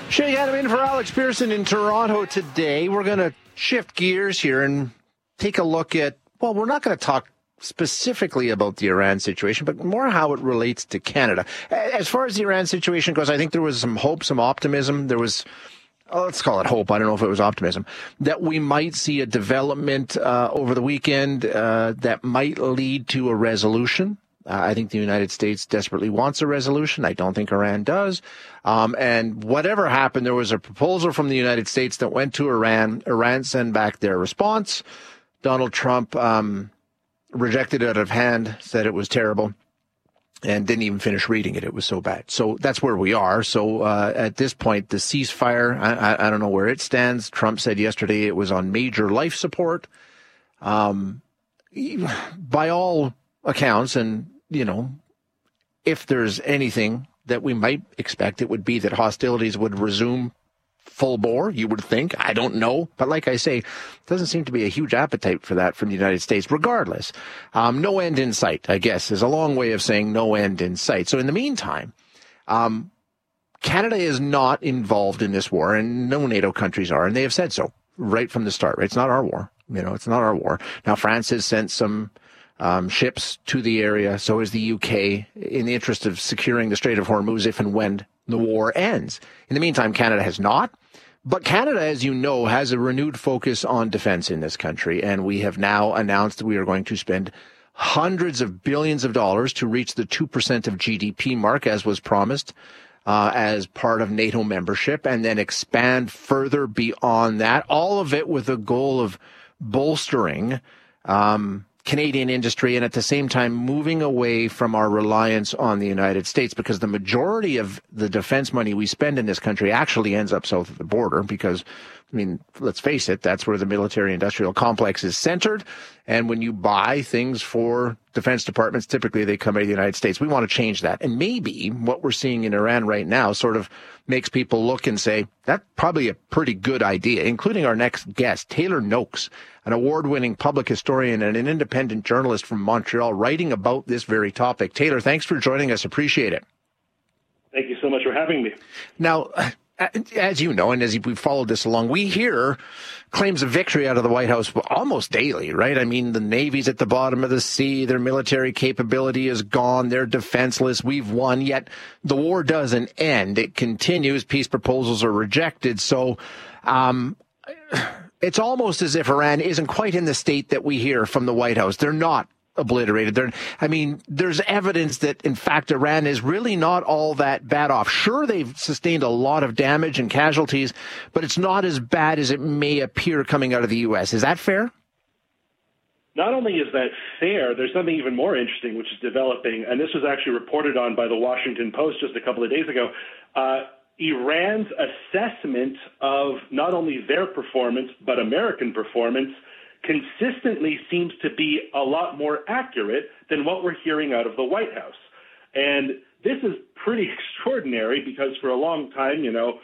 Shay Adam in for Alex Pearson in Toronto today. We're going to shift gears here and take a look at, well, we're not going to talk specifically about the Iran situation, but more how it relates to Canada. As far as the Iran situation goes, I think there was some hope, some optimism. There was, let's call it hope. I don't know if it was optimism, that we might see a development over the weekend that might lead to a resolution. I think the United States desperately wants a resolution. I don't think Iran does. And whatever happened, there was a proposal from the United States that went to Iran. Iran sent back their response. Donald Trump rejected it out of hand, said it was terrible, and didn't even finish reading it. It was so bad. So that's where we are. So at this point, the ceasefire, I don't know where it stands. Trump said yesterday it was on major life support. By all accounts, and you know, if there's anything that we might expect, it would be that hostilities would resume full bore, you would think. I don't know. But like I say, doesn't seem to be a huge appetite for that from the United States. Regardless, no end in sight, I guess, is a long way of saying no end in sight. So in the meantime, Canada is not involved in this war, and no NATO countries are, and they have said so right from the start. Right? It's not our war. You know, it's not our war. Now, France has sent some ships to the area. So is the UK, in the interest of securing the Strait of Hormuz if and when the war ends. In the meantime, Canada has not. But Canada, as you know, has a renewed focus on defense in this country. And we have now announced that we are going to spend hundreds of billions of dollars to reach the 2% of GDP mark, as was promised, as part of NATO membership, and then expand further beyond that. All of it with the goal of bolstering Canadian industry, and at the same time moving away from our reliance on the United States, because the majority of the defense money we spend in this country actually ends up south of the border because, I mean, let's face it, that's where the military-industrial complex is centered. And when you buy things for defense departments, typically they come out of the United States. We want to change that. And maybe what we're seeing in Iran right now sort of makes people look and say, that's probably a pretty good idea, including our next guest, Taylor Noakes, an award-winning public historian and an independent journalist from Montreal, writing about this very topic. Taylor, thanks for joining us. Appreciate it. Thank you so much for having me. Now, as you know, and as we've followed this along, we hear claims of victory out of the White House almost daily, right? I mean, the Navy's at the bottom of the sea. Their military capability is gone. They're defenseless. We've won. Yet the war doesn't end. It continues. Peace proposals are rejected. So it's almost as if Iran isn't quite in the state that we hear from the White House. They're not obliterated. There's evidence that, in fact, Iran is really not all that bad off. Sure, they've sustained a lot of damage and casualties, but it's not as bad as it may appear coming out of the U.S. Is that fair? Not only is that fair, there's something even more interesting which is developing, and this was actually reported on by the Washington Post just a couple of days ago. Iran's assessment of not only their performance, but American performance consistently seems to be a lot more accurate than what we're hearing out of the White House. And this is pretty extraordinary because for a long time,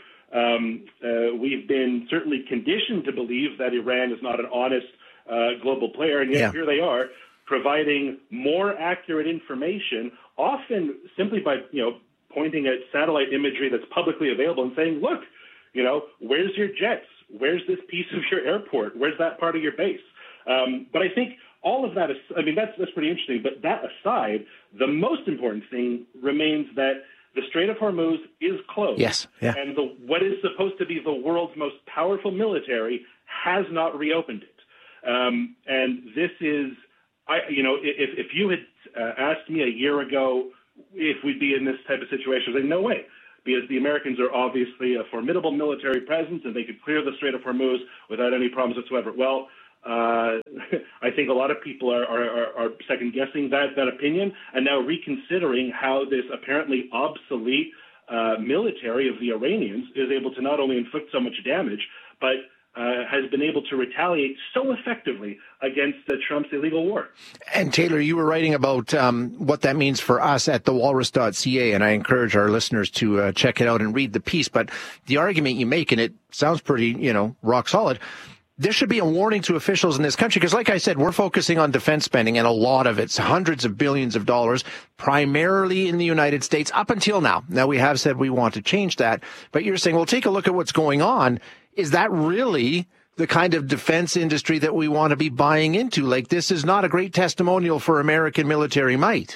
we've been certainly conditioned to believe that Iran is not an honest global player, and yet here they are providing more accurate information, often simply by, pointing at satellite imagery that's publicly available and saying, look, where's your jets? Where's this piece of your airport? Where's that part of your base? But I think all of that is, that's pretty interesting. But that aside, the most important thing remains that the Strait of Hormuz is closed. Yes. Yeah. And what is supposed to be the world's most powerful military has not reopened it. And this is, if you had asked me a year ago if we'd be in this type of situation, I'd say no way. Because the Americans are obviously a formidable military presence and they could clear the Strait of Hormuz without any problems whatsoever. Well, I think a lot of people are second-guessing that opinion and now reconsidering how this apparently obsolete military of the Iranians is able to not only inflict so much damage, but has been able to retaliate so effectively against Trump's illegal war. And Taylor, you were writing about what that means for us at thewalrus.ca, and I encourage our listeners to check it out and read the piece. But the argument you make, and it sounds pretty, rock solid, This should be a warning to officials in this country because, like I said, we're focusing on defense spending, and a lot of it's hundreds of billions of dollars, primarily in the United States up until now. Now, we have said we want to change that, but you're saying, well, take a look at what's going on. Is that really the kind of defense industry that we want to be buying into? Like, this is not a great testimonial for American military might.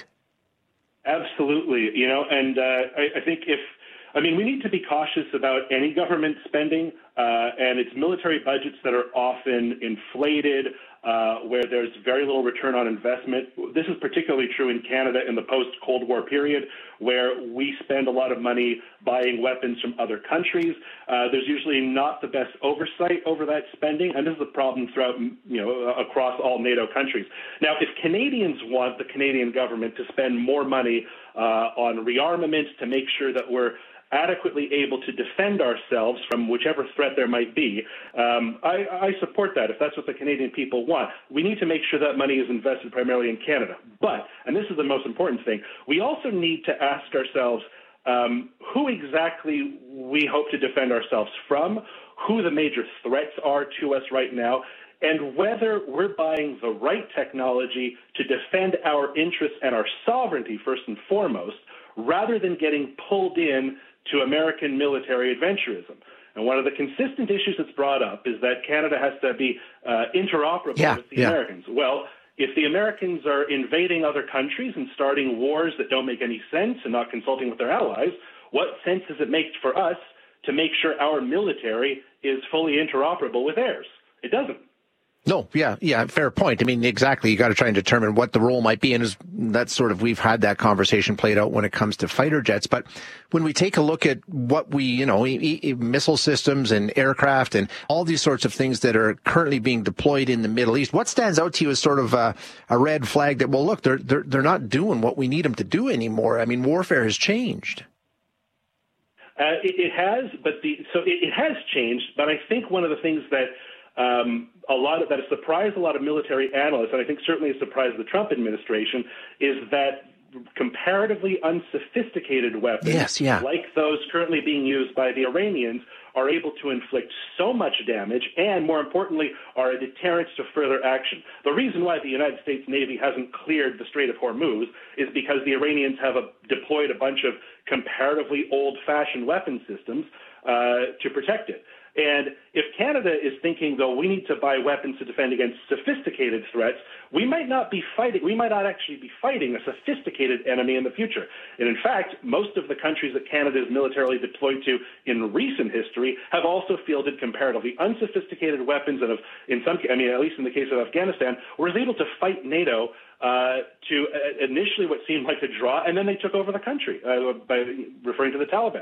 Absolutely. And I think we need to be cautious about any government spending, and it's military budgets that are often inflated, where there's very little return on investment. This is particularly true in Canada in the post-Cold War period, where we spend a lot of money buying weapons from other countries. There's usually not the best oversight over that spending, and this is a problem throughout, across all NATO countries. Now, if Canadians want the Canadian government to spend more money on rearmament to make sure that we're adequately able to defend ourselves from whichever threat there might be, I support that if that's what the Canadian people want. We need to make sure that money is invested primarily in Canada. But, and this is the most important thing, we also need to ask ourselves who exactly we hope to defend ourselves from, who the major threats are to us right now, and whether we're buying the right technology to defend our interests and our sovereignty first and foremost, rather than getting pulled in to American military adventurism. And one of the consistent issues that's brought up is that Canada has to be interoperable with the Americans. Well, if the Americans are invading other countries and starting wars that don't make any sense and not consulting with their allies, what sense does it make for us to make sure our military is fully interoperable with theirs? It doesn't. No, yeah, fair point. I mean, exactly. You got to try and determine what the role might be. And that's sort of, we've had that conversation played out when it comes to fighter jets. But when we take a look at what we, missile systems and aircraft and all these sorts of things that are currently being deployed in the Middle East, what stands out to you as sort of a red flag that, well, look, they're not doing what we need them to do anymore? I mean, warfare has changed. It has, it has changed. But I think one of the things that that has surprised a lot of military analysts, and I think certainly has surprised the Trump administration, is that comparatively unsophisticated weapons, like those currently being used by the Iranians, are able to inflict so much damage and, more importantly, are a deterrent to further action. The reason why the United States Navy hasn't cleared the Strait of Hormuz is because the Iranians have deployed a bunch of comparatively old-fashioned weapon systems to protect it. And if Canada is thinking, though, we need to buy weapons to defend against sophisticated threats, we might not actually be fighting a sophisticated enemy in the future. And in fact, most of the countries that Canada is militarily deployed to in recent history have also fielded comparatively unsophisticated weapons and at least in the case of Afghanistan, was able to fight NATO to initially what seemed like a draw, and then they took over the country by referring to the Taliban.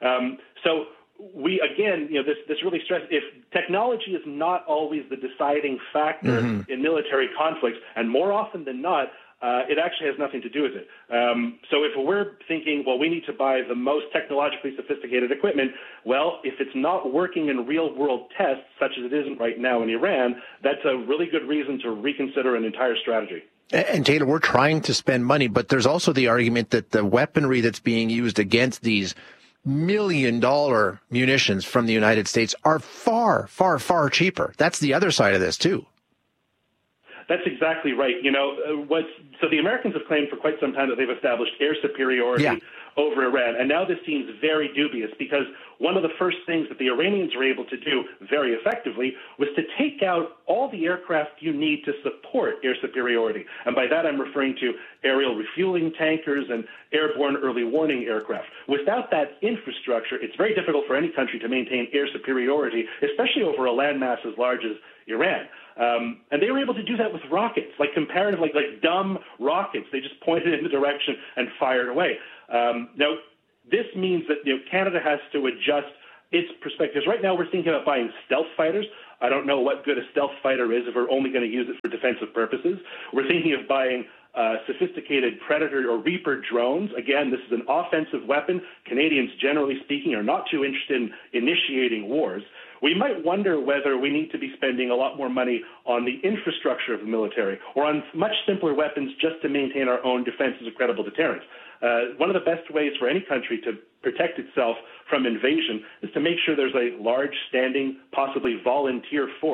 This really stresses, if technology is not always the deciding factor in military conflicts, and more often than not, it actually has nothing to do with it. So if we're thinking, well, we need to buy the most technologically sophisticated equipment, well, if it's not working in real-world tests, such as it isn't right now in Iran, that's a really good reason to reconsider an entire strategy. And Taylor, we're trying to spend money, but there's also the argument that the weaponry that's being used against these $1 million munitions from the United States are far, far, far cheaper. That's the other side of this, too. That's exactly right. So the Americans have claimed for quite some time that they've established air superiority over Iran. And now this seems very dubious because one of the first things that the Iranians were able to do very effectively was to take out all the aircraft you need to support air superiority. And by that, I'm referring to aerial refueling tankers and airborne early warning aircraft. Without that infrastructure, it's very difficult for any country to maintain air superiority, especially over a landmass as large as Iran. And they were able to do that with rockets, like dumb rockets. They just pointed in the direction and fired away. Now, this means that Canada has to adjust its perspectives. Right now, we're thinking about buying stealth fighters. I don't know what good a stealth fighter is if we're only going to use it for defensive purposes. We're thinking of buying sophisticated Predator or Reaper drones. Again, this is an offensive weapon. Canadians, generally speaking, are not too interested in initiating wars. We might wonder whether we need to be spending a lot more money on the infrastructure of the military or on much simpler weapons just to maintain our own defense as a credible deterrent. One of the best ways for any country to protect itself from invasion is to make sure there's a large, standing, possibly volunteer force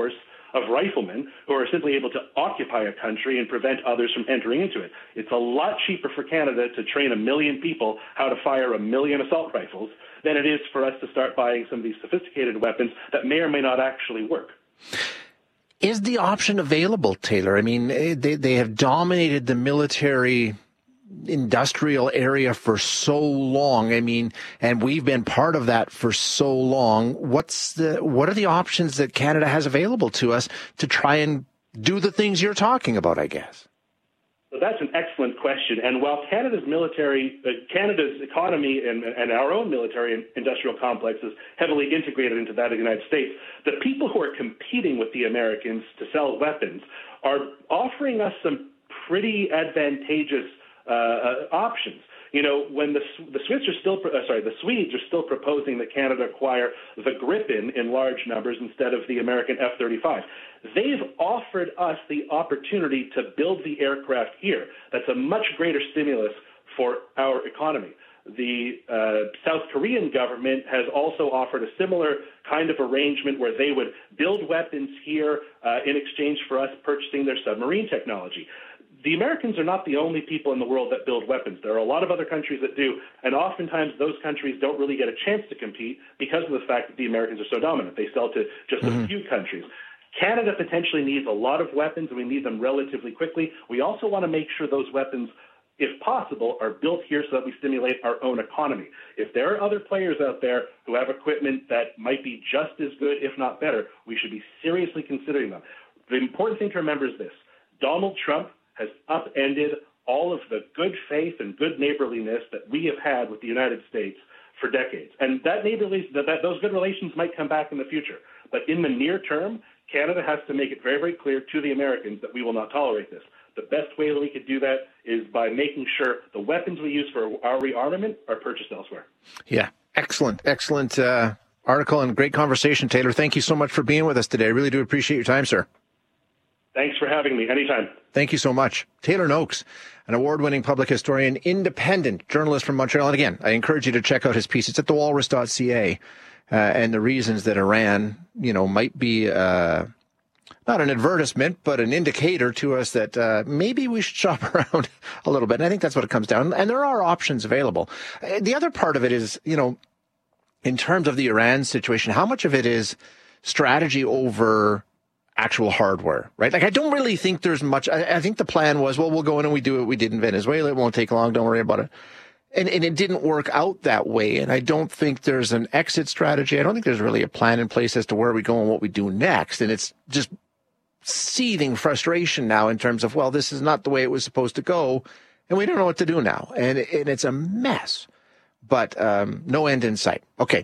of riflemen who are simply able to occupy a country and prevent others from entering into it. It's a lot cheaper for Canada to train 1 million people how to fire 1 million assault rifles than it is for us to start buying some of these sophisticated weapons that may or may not actually work. Is the option available, Taylor? I mean, they have dominated the military industrial area for so long. I mean, and we've been part of that for so long. What are the options that Canada has available to us to try and do the things you're talking about, I guess? So that's an excellent question. And while Canada's economy and our own military and industrial complex is heavily integrated into that of the United States, the people who are competing with the Americans to sell weapons are offering us some pretty advantageous options. You know, when the Swedes are still proposing that Canada acquire the Gripen in large numbers instead of the American F-35. They've offered us the opportunity to build the aircraft here. That's a much greater stimulus for our economy. The South Korean government has also offered a similar kind of arrangement where they would build weapons here in exchange for us purchasing their submarine technology. The Americans are not the only people in the world that build weapons. There are a lot of other countries that do, and oftentimes those countries don't really get a chance to compete because of the fact that the Americans are so dominant. They sell to just a few countries. Canada potentially needs a lot of weapons, and we need them relatively quickly. We also want to make sure those weapons, if possible, are built here so that we stimulate our own economy. If there are other players out there who have equipment that might be just as good, if not better, we should be seriously considering them. The important thing to remember is this. Donald Trump has upended all of the good faith and good neighborliness that we have had with the United States for decades. And those good relations might come back in the future. But in the near term, Canada has to make it very, very clear to the Americans that we will not tolerate this. The best way that we could do that is by making sure the weapons we use for our rearmament are purchased elsewhere. Yeah, excellent article and great conversation, Taylor. Thank you so much for being with us today. I really do appreciate your time, sir. Thanks for having me. Anytime. Thank you so much. Taylor Noakes, an award-winning public historian, independent journalist from Montreal. And again, I encourage you to check out his piece. It's at thewalrus.ca. And the reasons that Iran, might be not an advertisement, but an indicator to us that maybe we should shop around a little bit. And I think that's what it comes down. And there are options available. The other part of it is, in terms of the Iran situation, how much of it is strategy over actual hardware, right? Like, I don't really think there's much. I think the plan was, well, we'll go in and we do what we did in Venezuela. It won't take long. Don't worry about it. And it didn't work out that way. And I don't think there's an exit strategy. I don't think there's really a plan in place as to where we go and what we do next. And it's just seething frustration now in terms of, well, this is not the way it was supposed to go. And we don't know what to do now. And it's a mess, but no end in sight. Okay.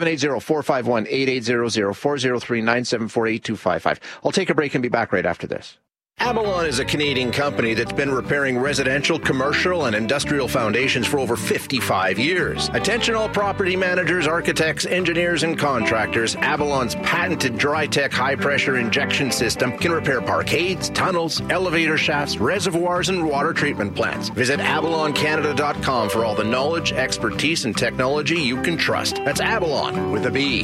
780-451-8800, 403-974-8255. I'll take a break and be back right after this. Avalon is a Canadian company that's been repairing residential, commercial, and industrial foundations for over 55 years. Attention all property managers, architects, engineers, and contractors. Avalon's patented Dry-Tech high-pressure injection system can repair parkades, tunnels, elevator shafts, reservoirs, and water treatment plants. Visit AvalonCanada.com for all the knowledge, expertise, and technology you can trust. That's Avalon with a B.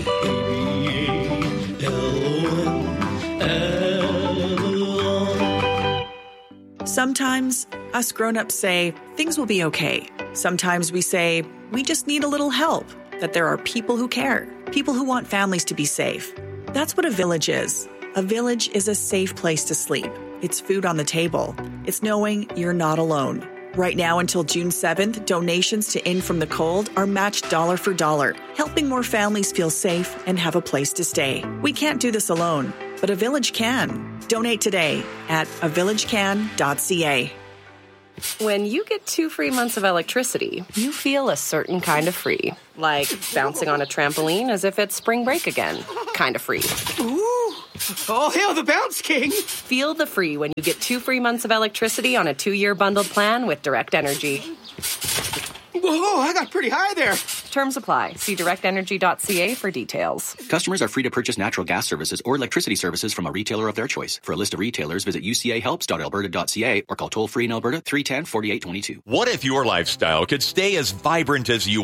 Sometimes us grown-ups say things will be okay. Sometimes we say we just need a little help, that there are people who care, people who want families to be safe. That's what a village is. A village is a safe place to sleep. It's food on the table. It's knowing you're not alone. Right now until June 7th, donations to In From the Cold are matched dollar for dollar, helping more families feel safe and have a place to stay. We can't do this alone, but a village can. Donate today at avillagecan.ca. When you get 2 free months of electricity, you feel a certain kind of free. Like bouncing on a trampoline as if it's spring break again. Kind of free. Ooh! Oh, hail the bounce king! Feel the free when you get 2 free months of electricity on a 2-year bundled plan with Direct Energy. Whoa, I got pretty high there. Terms apply. See directenergy.ca for details. Customers are free to purchase natural gas services or electricity services from a retailer of their choice. For a list of retailers, visit ucahelps.alberta.ca or call toll-free in Alberta 310-4822. What if your lifestyle could stay as vibrant as you are?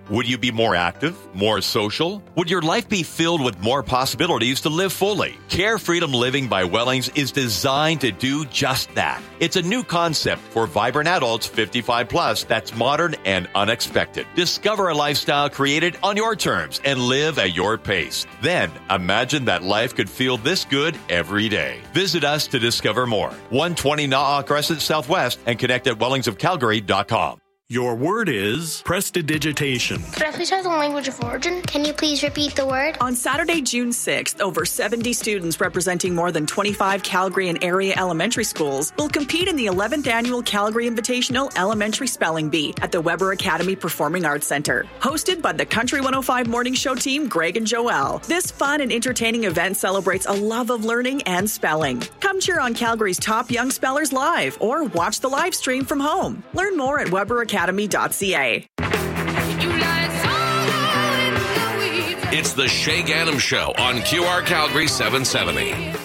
Would you be more active, more social? Would your life be filled with more possibilities to live fully? Care Freedom Living by Wellings is designed to do just that. It's a new concept for vibrant adults 55 plus that's modern and unexpected. Discover a lifestyle created on your terms and live at your pace. Then imagine that life could feel this good every day. Visit us to discover more. 120 Na'a Crescent Southwest and connect at wellingsofcalgary.com. Your word is prestidigitation. Could I please have the language of origin? Can you please repeat the word? On Saturday, June 6th, over 70 students representing more than 25 Calgary and area elementary schools will compete in the 11th annual Calgary Invitational Elementary Spelling Bee at the Weber Academy Performing Arts Center. Hosted by the Country 105 Morning Show team, Greg and Joelle. This fun and entertaining event celebrates a love of learning and spelling. Come cheer on Calgary's top young spellers live or watch the live stream from home. Learn more at weberacademy.ca. It's the Shay Ganem Show on QR Calgary 770.